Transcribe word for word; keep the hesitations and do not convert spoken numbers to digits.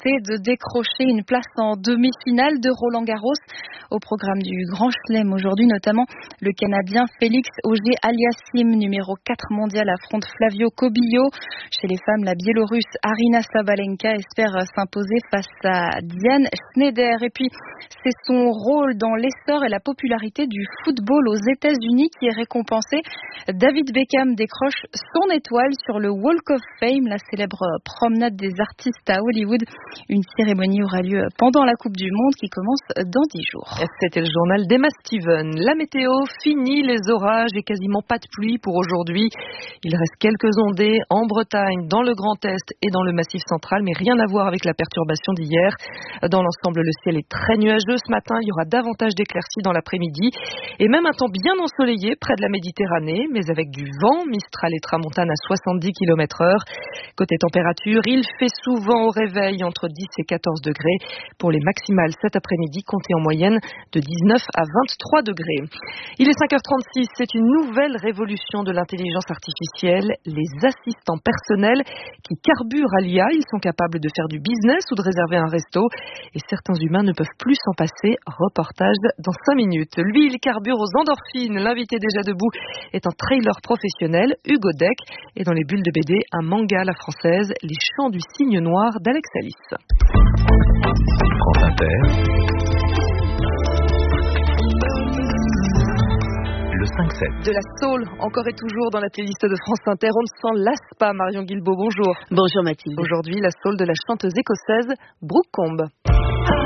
tenter de décrocher une place en demi-finale de Roland-Garros. Au programme du Grand Chelem aujourd'hui, notamment le Canadien Félix Auger-Aliassime, numéro quatre mondial, affronte Flavio Cobillo. Chez les femmes, la Biélorusse Arina Sabalenka espère s'imposer face à Diane Schneider. Et puis, c'est son rôle dans l'essor et la popularité du football aux États-Unis qui est récompensé. David Beckham décroche son étoile sur le Walk of Fame, la célèbre promenade des artistes à Hollywood. Une cérémonie aura lieu pendant la Coupe du Monde qui commence dans dix jours. C'était le journal d'Emma Steven. La météo, fini les orages et quasiment pas de pluie pour aujourd'hui. Il reste quelques ondées en Bretagne, dans le Grand Est et dans le Massif central, mais rien à voir avec la perturbation d'hier. Dans l'ensemble, le ciel est très nuageux ce matin. Il y aura davantage d'éclaircies dans l'après-midi et même un temps bien ensoleillé près de la Méditerranée, mais avec du vent, Mistral et Tramontane à soixante-dix kilomètres heure. Côté température, il fait souvent au réveil entre dix et quatorze degrés. Pour les maximales cet après-midi, comptez en moyenne de dix-neuf à vingt-trois degrés. Il est cinq heures trente-six, c'est une nouvelle révolution de l'intelligence artificielle. Les assistants personnels qui carburent à l'I A, ils sont capables de faire du business ou de réserver un resto. Et certains humains ne peuvent plus s'en passer. Reportage dans cinq minutes. Lui, il carbure aux endorphines. L'invité déjà debout est un trailer professionnel, Hugo Deck. Et dans les bulles de B D, un manga à la française, Les Chants du Cygne Noir d'Alex Alice. France Inter. Le cinq sept. De la soul, encore et toujours dans la playlist de France Inter. On ne s'en lasse pas, Marion Guilbault. Bonjour. Bonjour Mathilde. Aujourd'hui, la soul de la chanteuse écossaise Brooke Combe.